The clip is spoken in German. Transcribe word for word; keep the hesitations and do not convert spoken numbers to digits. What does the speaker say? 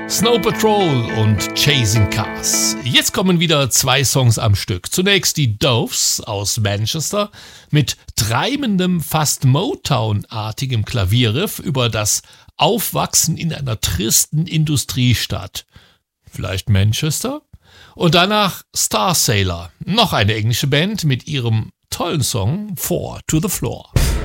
Snow Patrol und Chasing Cars. Jetzt kommen wieder zwei Songs am Stück. Zunächst die Doves aus Manchester mit treibendem, fast Motown-artigem Klavierriff über das Aufwachsen in einer tristen Industriestadt. Vielleicht Manchester? Und danach Star Sailor, noch eine englische Band mit ihrem tollen Song Four to the Floor.